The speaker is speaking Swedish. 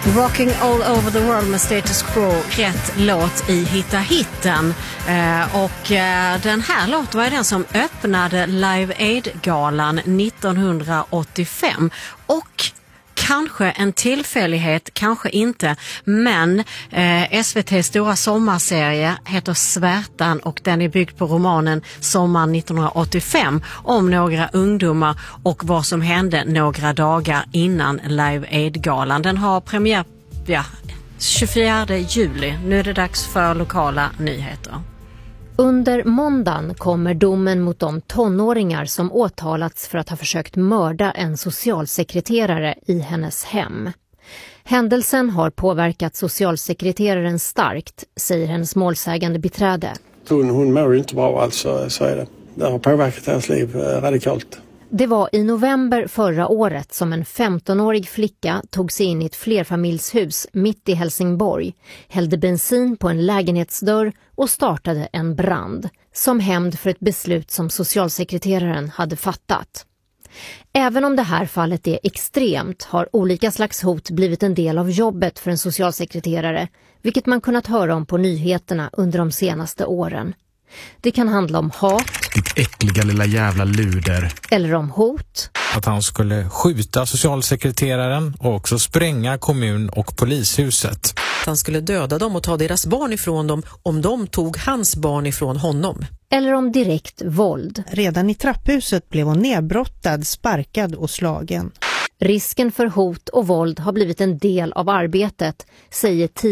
Rocking all over the world med Status Quo, rätt låt i Hitta Hitten. Den här låten var den som öppnade Live Aid-galan 1985. Och kanske en tillfällighet, kanske inte, men SVT:s stora sommarserie heter Svärtan och den är byggd på romanen Sommaren 1985 om några ungdomar och vad som hände några dagar innan Live Aid-galan. Den har premiär 24 juli. Nu är det dags för lokala nyheter. Under måndagen kommer domen mot de tonåringar som åtalats för att ha försökt mörda en socialsekreterare i hennes hem. Händelsen har påverkat socialsekreteraren starkt, säger hennes målsägande beträde. Hon mår ju inte bra, alltså, så är det. Det har påverkat hennes liv radikalt. Det var i november förra året som en 15-årig flicka tog sig in i ett flerfamiljshus mitt i Helsingborg, hällde bensin på en lägenhetsdörr och startade en brand, som hämnd för ett beslut som socialsekreteraren hade fattat. Även om det här fallet är extremt har olika slags hot blivit en del av jobbet för en socialsekreterare, vilket man kunnat höra om på nyheterna under de senaste åren. Det kan handla om hat. Ditt äckliga lilla jävla luder. Eller om hot. Att han skulle skjuta socialsekreteraren och också spränga kommun- och polishuset. Han skulle döda dem och ta deras barn ifrån dem om de tog hans barn ifrån honom. Eller om direkt våld. Redan i trapphuset blev hon nedbrottad, sparkad och slagen. Risken för hot och våld har blivit en del av arbetet, säger